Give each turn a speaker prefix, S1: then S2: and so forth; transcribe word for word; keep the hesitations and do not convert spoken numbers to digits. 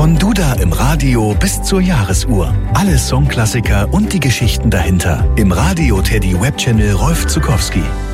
S1: Von Duda im Radio bis zur Jahresuhr. Alle Songklassiker und die Geschichten dahinter. Im Radio Teddy Webchannel Rolf Zukowski.